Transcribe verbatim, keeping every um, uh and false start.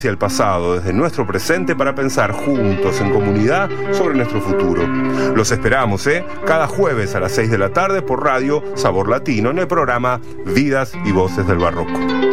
hacia el pasado desde nuestro presente para pensar juntos en comunidad sobre nuestro futuro. Los esperamos, ¿eh? Cada jueves a las seis de la tarde por radio Sabor Latino en el programa Vidas y Voces del Barroco.